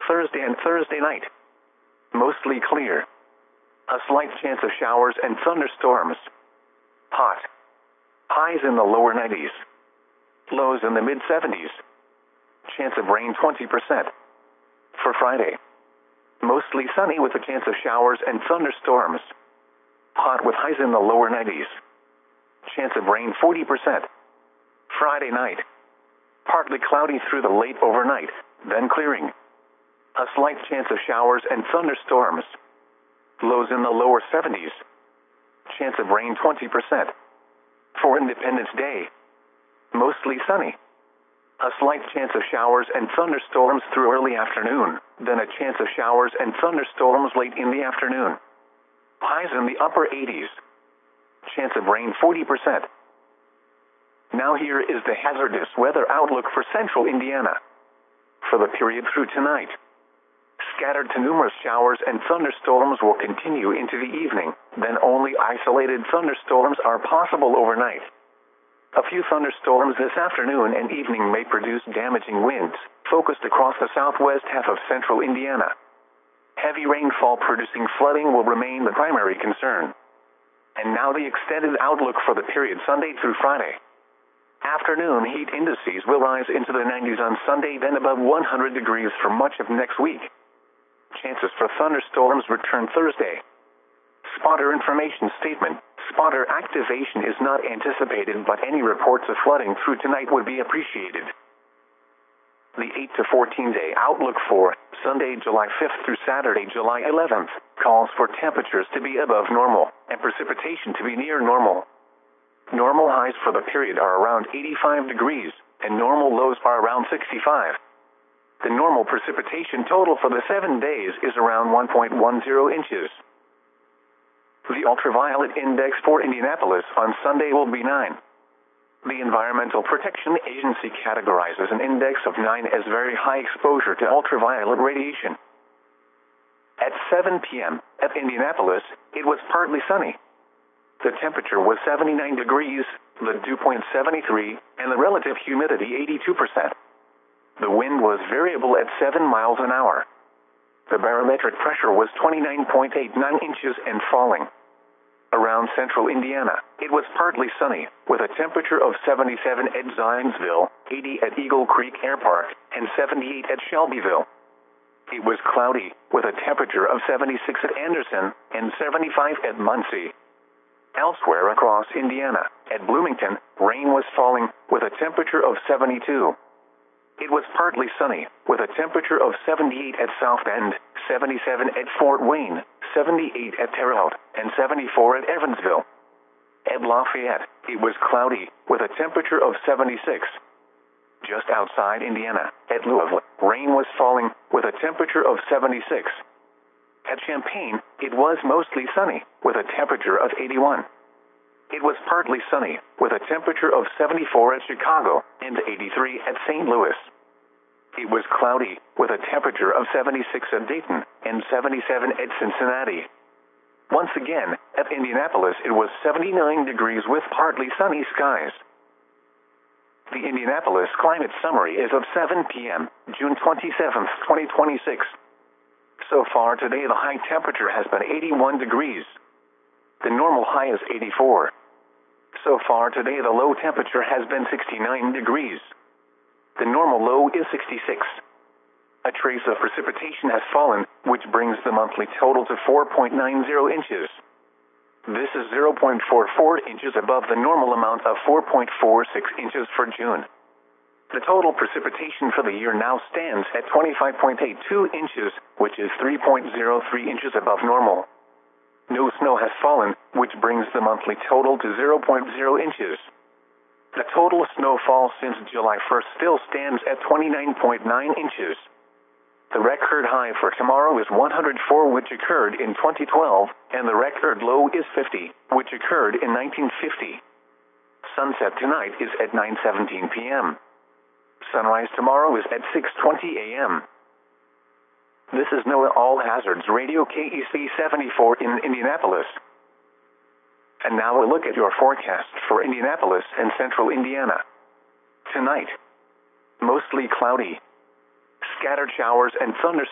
Thursday and Thursday night. Mostly clear. A slight chance of showers and thunderstorms. Hot. Highs in the lower 90s. Lows in the mid-70s. Chance of rain 20%. For Friday. Mostly sunny with a chance of showers and thunderstorms. Hot with highs in the lower 90s. Chance of rain 40%. Friday night. Partly cloudy through the late overnight, then clearing. A slight chance of showers and thunderstorms. Lows in the lower 70s. Chance of rain 20%. For Independence Day. Mostly sunny. A slight chance of showers and thunderstorms through early afternoon, then a chance of showers and thunderstorms late in the afternoon. Highs in the upper 80s. Chance of rain 40%. Now here is the hazardous weather outlook for central Indiana. For the period through tonight. Scattered to numerous showers and thunderstorms will continue into the evening, then only isolated thunderstorms are possible overnight. A few thunderstorms this afternoon and evening may produce damaging winds, focused across the southwest half of central Indiana. Heavy rainfall producing flooding will remain the primary concern. And now the extended outlook for the period Sunday through Friday. Afternoon heat indices will rise into the 90s on Sunday, then above 100 degrees for much of next week. Chances for thunderstorms return Thursday. Spotter information statement. Spotter activation is not anticipated, but any reports of flooding through tonight would be appreciated. The 8 to 14 day outlook for Sunday, July 5th through Saturday, July 11th, calls for temperatures to be above normal and precipitation to be near normal. Normal highs for the period are around 85 degrees, and normal lows are around 65. The normal precipitation total for the 7 days is around 1.10 inches. The ultraviolet index for Indianapolis on Sunday will be 9. The Environmental Protection Agency categorizes an index of 9 as very high exposure to ultraviolet radiation. At 7 p.m. at Indianapolis, it was partly sunny. The temperature was 79 degrees, the dew point 73, and the relative humidity 82%. The wind was variable at 7 miles an hour. The barometric pressure was 29.89 inches and falling. Around central Indiana, it was partly sunny, with a temperature of 77 at Zionsville, 80 at Eagle Creek Air Park, and 78 at Shelbyville. It was cloudy, with a temperature of 76 at Anderson and 75 at Muncie. Elsewhere across Indiana, at Bloomington, rain was falling, with a temperature of 72. It was partly sunny, with a temperature of 78 at South Bend, 77 at Fort Wayne, 78 at Terre Haute, and 74 at Evansville. At Lafayette, it was cloudy, with a temperature of 76. Just outside Indiana, at Louisville, rain was falling, with a temperature of 76. At Champaign, it was mostly sunny, with a temperature of 81. It was partly sunny, with a temperature of 74 at Chicago and 83 at St. Louis. It was cloudy, with a temperature of 76 at Dayton and 77 at Cincinnati. Once again, at Indianapolis, it was 79 degrees with partly sunny skies. The Indianapolis Climate Summary is of 7 p.m., June 27, 2026. So far today, the high temperature has been 81 degrees. The normal high is 84. So far today, the low temperature has been 69 degrees. The normal low is 66. A trace of precipitation has fallen, which brings the monthly total to 4.90 inches. This is 0.44 inches above the normal amount of 4.46 inches for June. The total precipitation for the year now stands at 25.82 inches, which is 3.03 inches above normal. No snow has fallen, which brings the monthly total to 0.0 inches. The total snowfall since July 1st still stands at 29.9 inches. The record high for tomorrow is 104, which occurred in 2012, and the record low is 50, which occurred in 1950. Sunset tonight is at 9:17 p.m. Sunrise tomorrow is at 6:20 a.m. This is NOAA All Hazards Radio KEC 74 in Indianapolis. And now a look at your forecast for Indianapolis and central Indiana. Tonight, mostly cloudy. Scattered showers and thunderstorms.